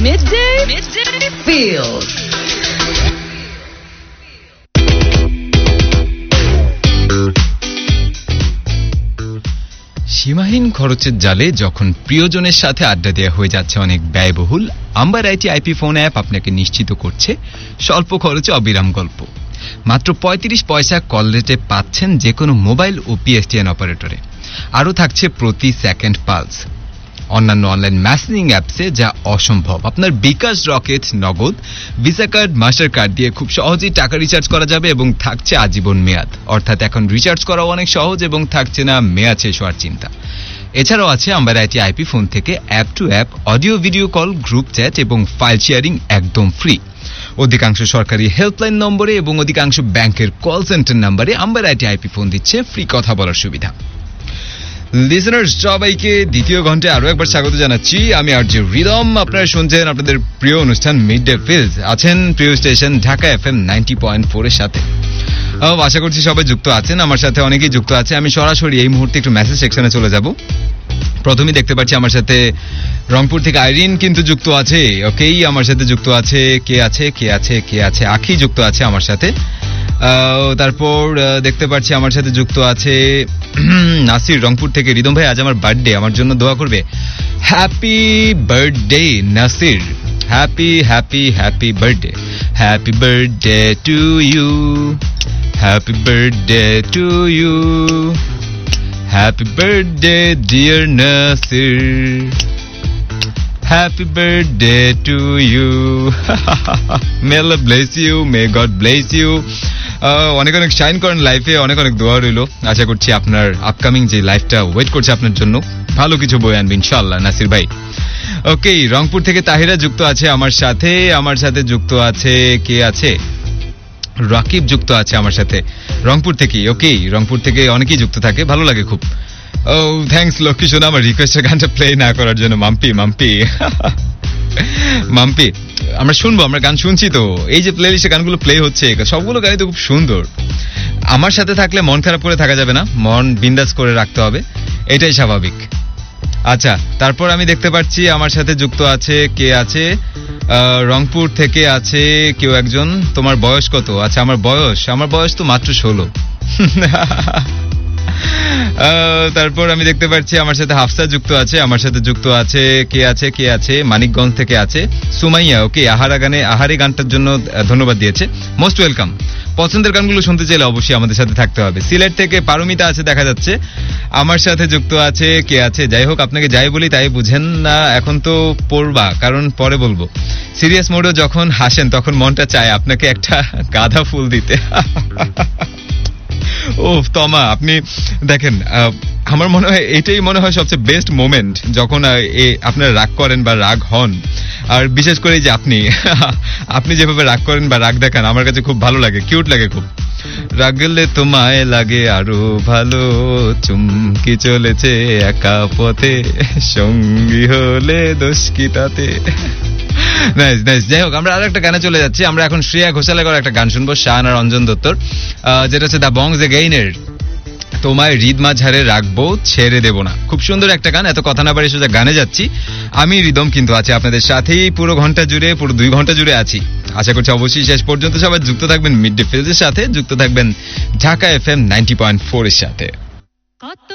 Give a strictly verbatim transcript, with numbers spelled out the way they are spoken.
Midday, Midday Feels. সীমাহীন খরচের জালে যখন প্রিয়জনের সাথে আড্ডা দেওয়া হয়ে যাচ্ছে অনেক ব্যয়বহুল, amber IT IP phone app আপনাকে নিশ্চিত করছে স্বল্প খরচে অবিরাম গল্প। মাত্র পঁয়ত্রিশ পয়সা কল রেটে পাচ্ছেন যে কোনো মোবাইল ও পিএসটিএন অপারেটরে। আরও থাকছে প্রতি সেকেন্ড পালস। অন্যান্য অনলাইন মেসেজিং অ্যাপসে যা অসম্ভব। আপনার বিকাশ, রকেট, নগদ, ভিসা কার্ড, মাস্টার কার্ড দিয়ে খুব সহজেই টাকা রিচার্জ করা যাবে এবং থাকছে আজীবন মেয়াদ। অর্থাৎ এখন রিচার্জ করাও অনেক সহজ এবং থাকছে না মেয়াদ শেষ হওয়ার চিন্তা। এছাড়াও আছে আম্বার আইটি আইপি ফোন থেকে app two app audio video call, group chat এবং ফাইল শেয়ারিং একদম ফ্রি। অধিকাংশ সরকারি হেল্পলাইন নম্বরে এবং অধিকাংশ ব্যাংকের কল সেন্টার নম্বরে আম্বার আইটি আইপি ফোন দিচ্ছে ফ্রি কথা বলার সুবিধা। লিসেনার্স সবাইকে দ্বিতীয় ঘন্টায় আরো একবার স্বাগত জানাচ্ছি। আমি আরজে রিদম। আপনারা শুনছেন আপনাদের প্রিয় অনুষ্ঠান মিড ডে ফিলস। আছেন প্রিয় station Dhaka FM ninety point four এর সাথে। আশা করছি সবাই যুক্ত আছেন, আমার সাথে অনেকেই যুক্ত আছে। আমি সরাসরি এই মুহূর্তে একটু মেসেজ সেকশনে চলে যাব। প্রথমেই দেখতে পাচ্ছি আমার সাথে রংপুর থেকে আইরিন কিন্তু যুক্ত আছে। ওকেই, আমার সাথে যুক্ত আছে কে আছে কে আছে কে আছে আখি যুক্ত আছে আমার সাথে। তারপর দেখতে পাচ্ছি আমার সাথে যুক্ত আছে নাসির রংপুর থেকে। রিদম ভাই, আজ আমার বার্থডে, আমার জন্য দোয়া করবে। Happy birthday Nasir, happy happy happy birthday, happy birthday to you, happy birthday to you, happy birthday dear Nasir, happy birthday to you. May Allah bless you, may God bless you. অনেক অনেক shine করেন লাইফে, অনেক অনেক দোয়া রইল। আশা করছি আপনার আপকামিং যে লাইফটা ওয়েট করছে আপনার জন্য, ভালো কিছু বই আনবে ইনশাআল্লাহ নাসির ভাই। ওকে, রংপুর থেকে তাহিরা যুক্ত আছে আমার সাথে। আমার সাথে যুক্ত আছে কে আছে? রাকিব যুক্ত আছে আমার সাথে রংপুর থেকে। ওকে, রংপুর থেকে অনেকেই যুক্ত থাকে, ভালো লাগে খুব। ও থ্যাঙ্কস লক্ষ্মী সোনা আমার রিকোয়েস্টের গানটা প্লে না করার জন্য। মাম্পি মাম্পি মাম্পি আমরা শুনবো, আমরা গান শুনছি তো। এই যে প্লে লিস্টে গানগুলো প্লে হচ্ছে সবগুলো গানই তো খুব সুন্দর। আমার সাথে থাকলে মন খারাপ করে থাকা যাবে না, মন বিন্দাস করে রাখতে হবে, এটাই স্বাভাবিক। আচ্ছা, তারপর আমি দেখতে পাচ্ছি আমার সাথে যুক্ত আছে কে আছে? রংপুর থেকে আছে কেউ একজন। তোমার বয়স কত? আচ্ছা, আমার বয়স আমার বয়স তো মাত্র ষোলো। তারপর আমি দেখতে পাচ্ছি আমার সাথে হাফসা যুক্ত আছে। আমার সাথে যুক্ত আছে কে আছে কে আছে? মানিকগঞ্জ থেকে আছে সুমাইয়া। ওকে, আহারা গানে আহারে গানটার জন্য ধন্যবাদ দিয়েছে, মোস্ট ওয়েলকাম। পছন্দের গানগুলো শুনতে চাইলে অবশ্যই আমাদের সাথে থাকতে হবে। সিলেট থেকে পারমিতা আছে দেখা যাচ্ছে আমার সাথে যুক্ত আছে কে আছে? যাই হোক, আপনাকে যাই বলি তাই বুঝেন না, এখন তো পড়বা, কারণ পরে বলবো। সিরিয়াস মোডে যখন হাসেন তখন মনটা চায় আপনাকে একটা গাঁদা ফুল দিতে। ও তমা, আপনি দেখেন, আমার মনে হয় এটাই মনে হয় সবচেয়ে বেস্ট মোমেন্ট যখন আপনারা রাগ করেন বা রাগ হন। আর বিশেষ করে যে আপনি আপনি যেভাবে রাগ করেন বা রাগ দেখান আমার কাছে খুব ভালো লাগে, কিউট লাগে খুব। রাগলে তোমায় লাগে আরো ভালো, চুমকি চলেছে একা পথে, সঙ্গী হলে দোষ কি তাতে। Nice nice. যাই হোক, আমরা আর একটা গানে চলে যাচ্ছি। আমরা এখন শ্রেয়া ঘোষালের একটা গান শুনবো, শান আর রঞ্জন দত্তর, যেটা হচ্ছে দ্য বংস এগেইনের তোমায় হৃদ মাঝারে রাখবো ছেড়ে দেব না। খুব সুন্দর একটা গান। এত কথা না বাড়ি সোজা গানে যাচ্ছি। আমি রিদম কিন্তু আছি আপনাদের সাথেই পুরো ঘন্টা জুড়ে, পুরো দুই ঘন্টা জুড়ে আছি। আশা করছি অবশ্যই শেষ পর্যন্ত সবাই যুক্ত থাকবেন মিড ডে ফিলসের সাথে, যুক্ত থাকবেন Dhaka FM ninety point four এর সাথে।